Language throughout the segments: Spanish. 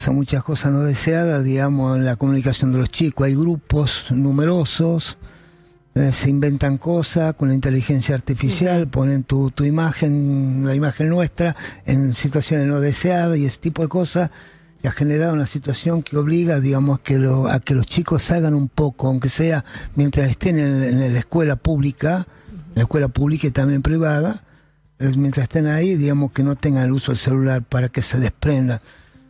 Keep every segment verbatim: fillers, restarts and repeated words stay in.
son muchas cosas no deseadas, digamos, en la comunicación de los chicos. Hay grupos numerosos, eh, se inventan cosas con la inteligencia artificial, uh-huh. ponen tu, tu imagen, la imagen nuestra, en situaciones no deseadas y ese tipo de cosas, que ha generado una situación que obliga, digamos, que lo, a que los chicos salgan un poco, aunque sea mientras estén en, en la escuela pública, en la escuela pública y también privada, eh, mientras estén ahí, digamos, que no tengan el uso del celular para que se desprendan.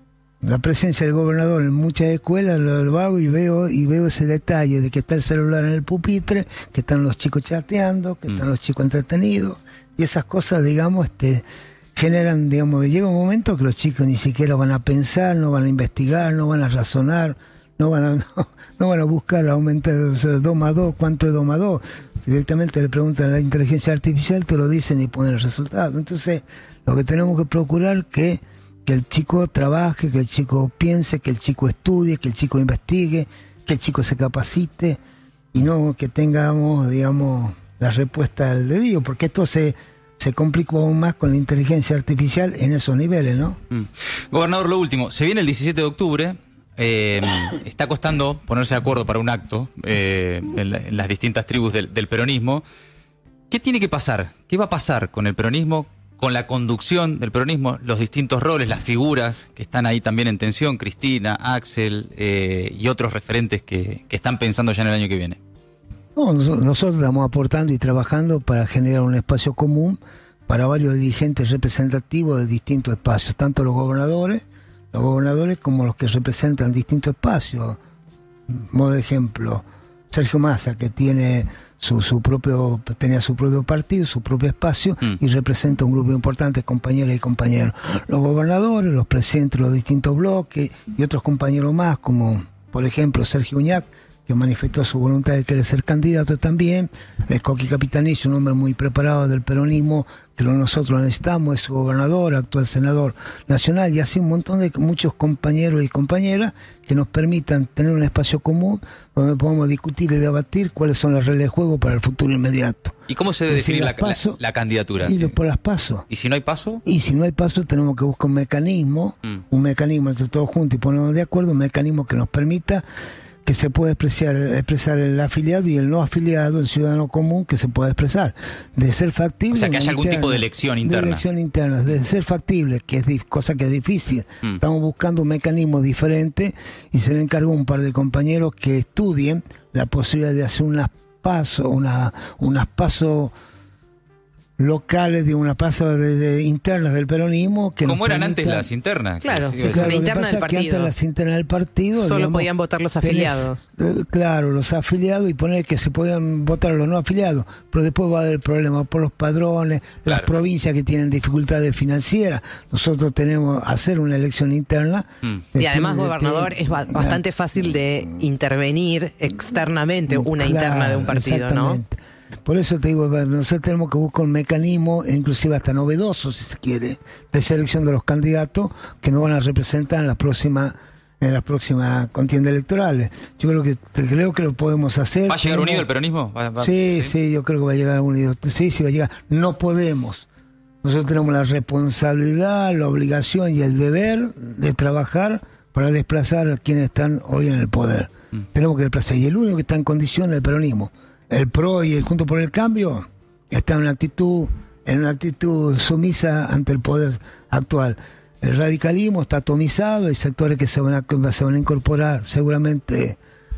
La presencia del gobernador en muchas escuelas lo, lo hago y veo y veo ese detalle de que está el celular en el pupitre, que están los chicos chateando, que mm. están los chicos entretenidos, y esas cosas, digamos, este generan, digamos, llega un momento que los chicos ni siquiera van a pensar, no van a investigar, no van a razonar, no van a, no, no van a buscar aumentar, o sea, dos más dos, ¿cuánto es dos más dos? Directamente le preguntan a la inteligencia artificial, te lo dicen y ponen el resultado. Entonces, lo que tenemos que procurar que, que el chico trabaje, que el chico piense, que el chico estudie, que el chico investigue, que el chico se capacite, y no que tengamos, digamos, la respuesta al dedillo, porque esto se... se complicó aún más con la inteligencia artificial en esos niveles, ¿no? Mm. Gobernador, lo último, se viene el diecisiete de octubre, eh, está costando ponerse de acuerdo para un acto eh, en, la, en las distintas tribus del, del peronismo. ¿Qué tiene que pasar? ¿Qué va a pasar con el peronismo, con la conducción del peronismo, los distintos roles, las figuras que están ahí también en tensión, Cristina, Axel eh, y otros referentes que, que están pensando ya en el año que viene? No, nosotros estamos aportando y trabajando para generar un espacio común para varios dirigentes representativos de distintos espacios, tanto los gobernadores, los gobernadores como los que representan distintos espacios. Modo de ejemplo, Sergio Massa, que tiene su, su propio, tenía su propio partido, su propio espacio, mm. y representa un grupo importante de compañeras y compañeros. Los gobernadores, los presidentes de los distintos bloques y otros compañeros más, como por ejemplo Sergio Uñac, que manifestó su voluntad de querer ser candidato también. Es Coqui Capitanicio, un hombre muy preparado del peronismo, que lo nosotros necesitamos, es su gobernador, actual senador nacional, y así un montón de muchos compañeros y compañeras que nos permitan tener un espacio común donde podamos discutir y debatir cuáles son las reglas de juego para el futuro inmediato. ¿Y cómo se debe es decir, definir la, paso, la, la candidatura? Y por las pasos. ¿Y si no hay paso? Y si no hay paso, tenemos que buscar un mecanismo, mm. un mecanismo entre todos juntos y ponernos de acuerdo, un mecanismo que nos permita que se pueda expresar, expresar el afiliado y el no afiliado, el ciudadano común, que se pueda expresar. De ser factible... O sea, que haya algún interna, tipo de elección interna. De elección interna, de ser factible, que es cosa que es difícil. Mm. Estamos buscando un mecanismo diferente y se le encargó a un par de compañeros que estudien la posibilidad de hacer unas pasos, una, unas pasos locales, de una paso de, de internas del peronismo que como eran permita... antes las internas. Claro, sí, sí, claro, la interna del partido. Antes las internas del partido solo digamos, podían votar los afiliados. Tenés, claro, los afiliados, y poner que se podían votar los no afiliados, pero después va a haber problemas por los padrones, claro. Las provincias que tienen dificultades financieras. Nosotros tenemos que hacer una elección interna. Mm. Y además, de, gobernador, de, es ba bastante fácil de intervenir externamente una claro, interna de un partido, ¿no? Por eso te digo, nosotros tenemos que buscar un mecanismo, inclusive hasta novedoso, si se quiere, de selección de los candidatos que nos van a representar en las próximas en las próximas contiendas electorales. Yo creo que creo que lo podemos hacer. ¿Va a llegar tenemos... unido el peronismo? ¿Va, va... Sí, sí, sí, yo creo que va a llegar unido. Sí, sí, va a llegar. No podemos. Nosotros tenemos la responsabilidad, la obligación y el deber de trabajar para desplazar a quienes están hoy en el poder. Mm. Tenemos que desplazar. Y el único que está en condición es el peronismo. El P R O y el Juntos por el Cambio están en una actitud, en una actitud sumisa ante el poder actual. El radicalismo está atomizado, hay sectores que se van a, se van a incorporar seguramente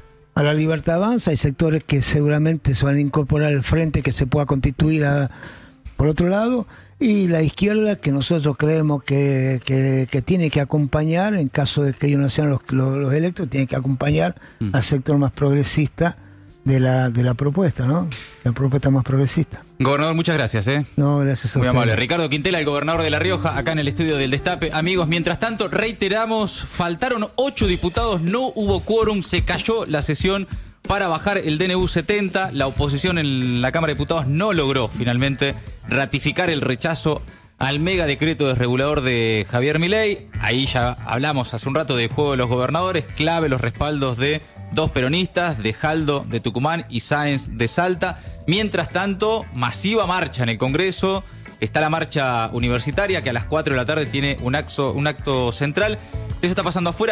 a la Libertad Avanza, hay sectores que seguramente se van a incorporar al frente que se pueda constituir a, por otro lado, y la izquierda, que nosotros creemos que, que, que tiene que acompañar, en caso de que ellos no sean los, los, los electos, tiene que acompañar mm. al sector más progresista de la de la propuesta, ¿no? La propuesta más progresista. Gobernador, muchas gracias, ¿eh? No, gracias a Muy usted. amable. Ricardo Quintela, el gobernador de La Rioja, acá en el estudio del Destape. Amigos, mientras tanto, reiteramos, faltaron ocho diputados, no hubo quórum, se cayó la sesión para bajar el D N U setenta. La oposición en la Cámara de Diputados no logró finalmente ratificar el rechazo al mega decreto desregulador de Javier Milei. Ahí ya hablamos hace un rato del juego de los gobernadores, clave los respaldos de dos peronistas, de Jaldo de Tucumán y Sáenz de Salta. Mientras tanto, masiva marcha en el Congreso. Está la marcha universitaria que a las cuatro de la tarde tiene un acto, un acto central. Eso está pasando afuera.